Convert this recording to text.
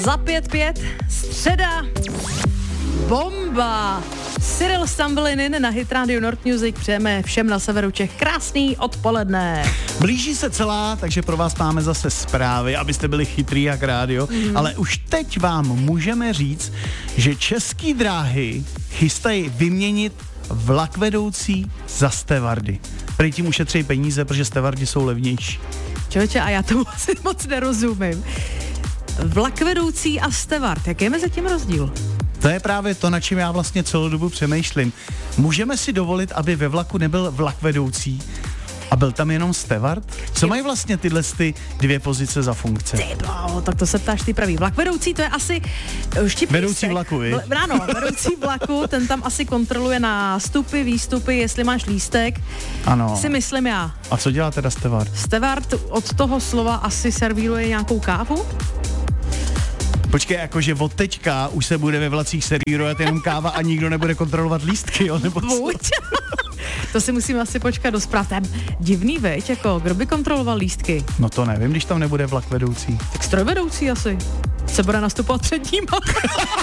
Za 5:05, středa, bomba. Cyril Stambolinin na Hit Radio North Music, přejeme všem na severu Čech krásný odpoledne. Blíží se celá, takže pro vás máme zase zprávy, abyste byli chytrý jak rádio, ale už teď vám můžeme říct, že Český dráhy chystají vyměnit vlakvedoucí za stevardy. Prý tím ušetří peníze, protože stevardi jsou levnější. Člověče, a já tomu asi moc nerozumím. Vlakvedoucí a stevard, jaký je mezi tím rozdíl? To je právě to, na čím já vlastně celou dobu přemýšlím. Můžeme si dovolit, aby ve vlaku nebyl vlakvedoucí a byl tam jenom stevard? Co mají vlastně tyhle dvě pozice za funkce? Tak to se ptáš ty pravý. Vlakvedoucí, to je asi vedoucí vlaku, Ano, vedoucí vlaku, ten tam asi kontroluje nástupy, výstupy, jestli máš lístek. Ano. Si myslím já. A co dělá teda stevard? Stevard od toho slova asi servíruje nějakou kávu? Počkej, jakože od teďka už se bude ve vlacích servírovat jenom káva a nikdo nebude kontrolovat lístky, jo? Nebo Buď. To si musíme asi počkat do zpráv. To je divný, veď, jako, kdo by kontroloval lístky? No to nevím, když tam nebude vlak vedoucí. Tak strojvedoucí asi. Se bude nastupovat před ním.